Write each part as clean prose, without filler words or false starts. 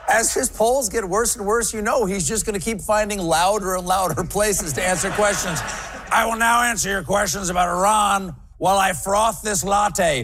As his polls get worse and worse, he's just going to keep finding louder and louder places to answer questions. I will now answer your questions about Iran while I froth this latte.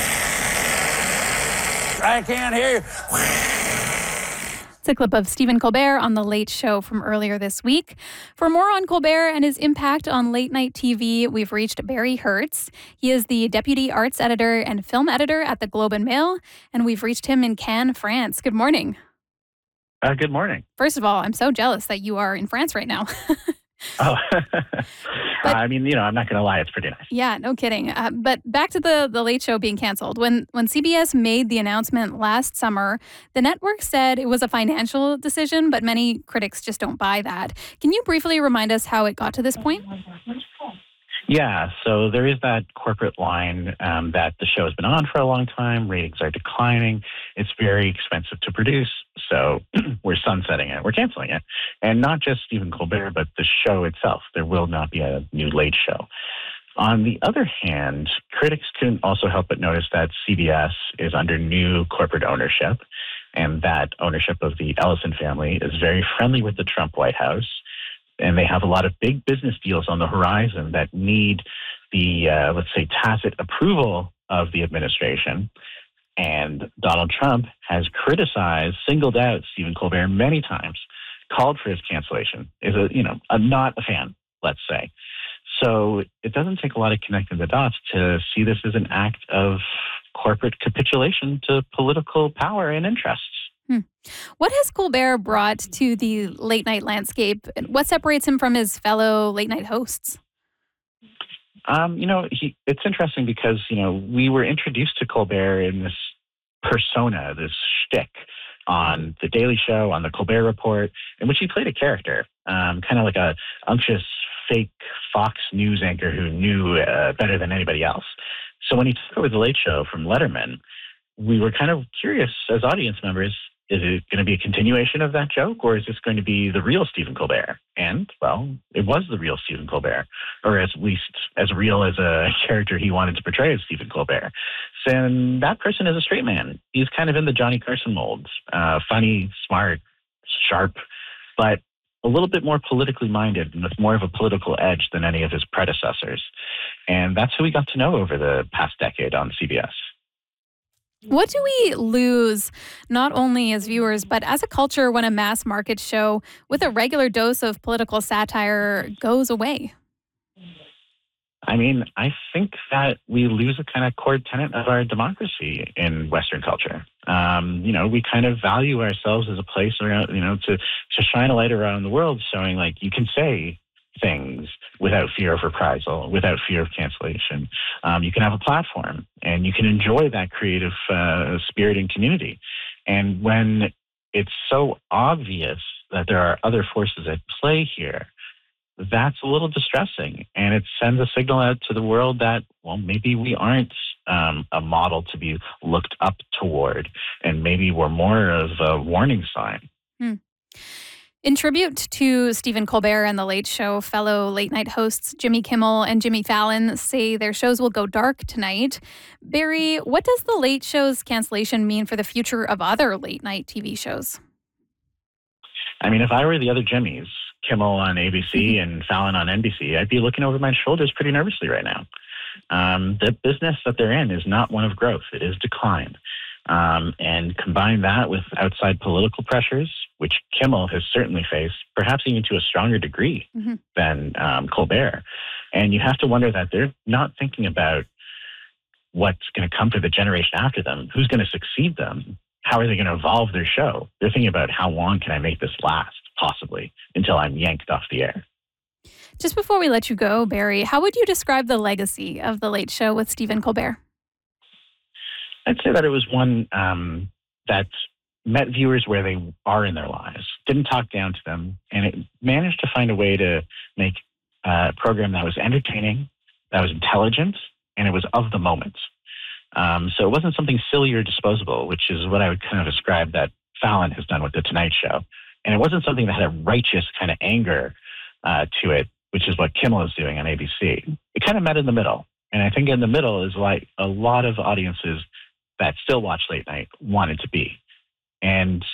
I can't hear you. It's a clip of Stephen Colbert on The Late Show from earlier this week. For more on Colbert and his impact on late-night TV, we've reached Barry Hertz. He is the deputy arts editor and film editor at the Globe and Mail, and we've reached him in Cannes, France. Good morning. Good morning. First of all, I'm so jealous that you are in France right now. Oh, But- I'm not going to lie. It's pretty nice. Yeah, no kidding. But back to the Late Show being canceled. When CBS made the announcement last summer, the network said it was a financial decision, but many critics just don't buy that. Can you briefly remind us how it got to this point? Yeah, so there is that corporate line that the show has been on for a long time. Ratings are declining. It's very expensive to produce. So we're sunsetting it. We're canceling it. And not just Stephen Colbert, but the show itself. There will not be a new Late Show. On the other hand, critics couldn't also help but notice that CBS is under new corporate ownership, and that ownership of the Ellison family is very friendly with the Trump White House. And they have a lot of big business deals on the horizon that need the, let's say, tacit approval of the administration. And Donald Trump has criticized, singled out Stephen Colbert many times, called for his cancellation, is not a fan, let's say. So it doesn't take a lot of connecting the dots to see this as an act of corporate capitulation to political power and interests. What has Colbert brought to the late night landscape? What separates him from his fellow late night hosts? It's interesting because, we were introduced to Colbert in this persona, this shtick on The Daily Show, on The Colbert Report, in which he played a character, kind of like a unctuous, fake Fox News anchor who knew better than anybody else. So when he took over The Late Show from Letterman, we were kind of curious as audience members, is it going to be a continuation of that joke, or is this going to be the real Stephen Colbert? And, well, it was the real Stephen Colbert, or at least as real as a character he wanted to portray as Stephen Colbert. So, and that person is a straight man. He's kind of in the Johnny Carson mold. Funny, smart, sharp, but a little bit more politically minded and with more of a political edge than any of his predecessors. And that's who we got to know over the past decade on CBS. What do we lose, not only as viewers, but as a culture when a mass market show with a regular dose of political satire goes away? I mean, I think that we lose a kind of core tenet of our democracy in Western culture. We kind of value ourselves as a place around, to shine a light around the world, showing like you can say things without fear of reprisal, without fear of cancellation. You can have a platform and you can enjoy that creative spirit and community. And when it's so obvious that there are other forces at play here, that's a little distressing. And it sends a signal out to the world that, well, maybe we aren't a model to be looked up toward, and maybe we're more of a warning sign. In tribute to Stephen Colbert and The Late Show, fellow late-night hosts Jimmy Kimmel and Jimmy Fallon say their shows will go dark tonight. Barry, what does The Late Show's cancellation mean for the future of other late-night TV shows? I mean, if I were the other Jimmys, Kimmel on ABC and Fallon on NBC, I'd be looking over my shoulders pretty nervously right now. The business that they're in is not one of growth. It is decline. And combine that with outside political pressures, which Kimmel has certainly faced, perhaps even to a stronger degree than Colbert. And you have to wonder that they're not thinking about what's going to come for the generation after them, who's going to succeed them, how are they going to evolve their show. They're thinking about how long can I make this last, possibly, until I'm yanked off the air. Just before we let you go, Barry, how would you describe the legacy of The Late Show with Stephen Colbert? I'd say that it was one that met viewers where they are in their lives, didn't talk down to them, and it managed to find a way to make a program that was entertaining, that was intelligent, and it was of the moment. So it wasn't something silly or disposable, which is what I would kind of describe that Fallon has done with The Tonight Show. And it wasn't something that had a righteous kind of anger to it, which is what Kimmel is doing on ABC. It kind of met in the middle. And I think in the middle is like a lot of audiences that still watch late night wanted to be. And